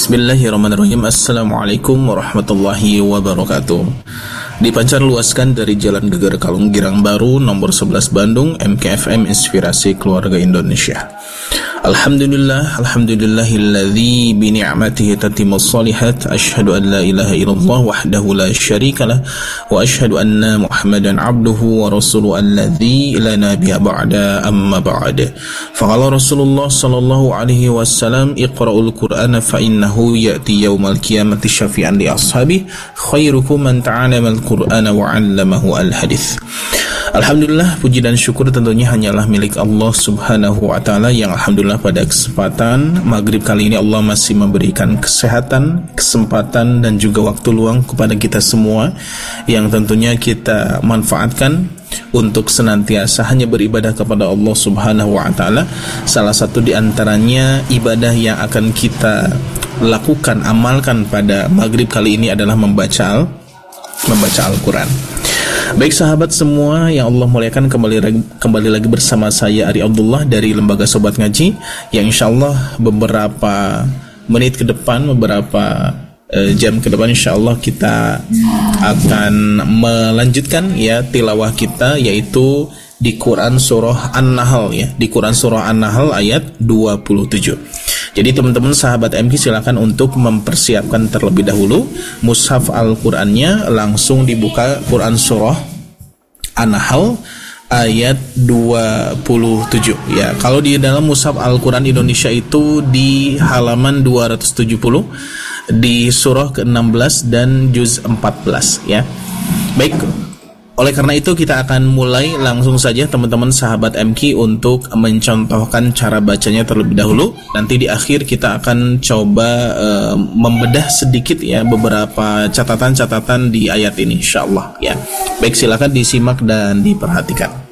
Bismillahirrahmanirrahim. Assalamualaikum warahmatullahi wabarakatuh. Dipancar luaskan dari Jalan Geger Kalung Girang Baru nomor 11 Bandung, MKFM Inspirasi Keluarga Indonesia. Alhamdulillahilladzi bi ni'matihi tatimmus shalihat. Asyhadu an la ilaha illallah wahdahu la syarikalah wa asyhadu anna Muhammadan abduhu wa rasuluhu alladzi la nabiyya ba'da amma ba'd. Faqala Rasulullah sallallahu alaihi wasallam, iqra'ul Qur'ana fa innahu ya'ti yaumal qiyamati syafi'an li ashabihi khairukum man ta'allama al-Qur'ana wa 'allamahu al-hadits. Alhamdulillah, puji dan syukur tentunya hanyalah milik Allah Subhanahu wa ta'ala, yang alhamdulillah pada kesempatan maghrib kali ini Allah masih memberikan kesehatan, kesempatan dan juga waktu luang kepada kita semua, yang tentunya kita manfaatkan untuk senantiasa hanya beribadah kepada Allah Subhanahu wa ta'ala. Salah satu di antaranya ibadah yang akan kita lakukan, amalkan pada maghrib kali ini adalah membaca Al-Quran. Baik sahabat semua yang Allah muliakan, kembali lagi bersama saya Ari Abdullah dari Lembaga Sobat Ngaji, yang insyaallah beberapa menit ke depan, beberapa jam ke depan insyaallah kita akan melanjutkan ya tilawah kita, yaitu di Quran surah An-Nahl ya, di Quran surah An-Nahl ayat 27. Jadi teman-teman sahabat MK silakan untuk mempersiapkan terlebih dahulu mushaf Al-Qur'annya, langsung dibuka Quran surah An-Nahl ayat 27 ya. Kalau di dalam mushaf Al-Qur'an Indonesia itu di halaman 270 di surah ke-16 dan juz 14 ya. Baik, oleh karena itu kita akan mulai langsung saja teman-teman sahabat MK untuk mencontohkan cara bacanya terlebih dahulu. Nanti di akhir kita akan coba membedah sedikit ya beberapa catatan-catatan di ayat ini insyaallah ya. Baik, silakan disimak dan diperhatikan.